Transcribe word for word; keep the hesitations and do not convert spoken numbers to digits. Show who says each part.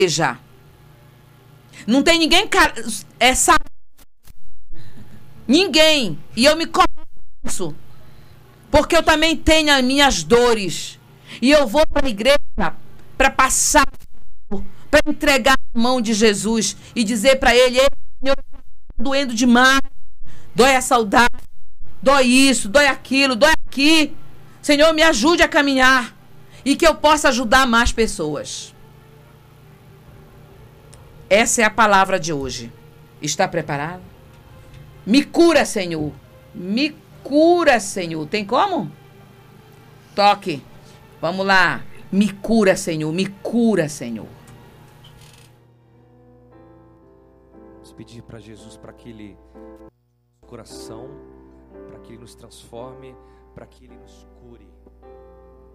Speaker 1: igreja. Não tem ninguém é sabe? Ninguém. E eu me conheço. Porque eu também tenho as minhas dores. E eu vou para a igreja para passar, para entregar a mão de Jesus e dizer para ele: Ei, Senhor, tá doendo demais. Dói a saudade. Dói isso, dói aquilo, dói aqui. Senhor, me ajude a caminhar. E que eu possa ajudar mais pessoas. Essa é a palavra de hoje. Está preparado? Me cura, Senhor. Me cura, Senhor. Tem como? Toque. Vamos lá. Me cura, Senhor. Me cura, Senhor.
Speaker 2: Vamos pedir para Jesus para que Ele coração, para que Ele nos transforme, para que Ele nos cure.